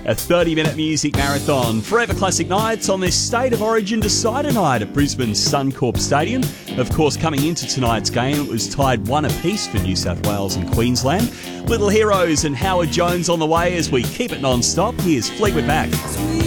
A 30-minute music marathon. Forever Classic Nights on this State of Origin decider night at Brisbane's Suncorp Stadium. Of course, coming into tonight's game, it was tied 1 apiece for New South Wales and Queensland. Little Heroes and Howard Jones on the way as we keep it non-stop. Here's Fleetwood Mac.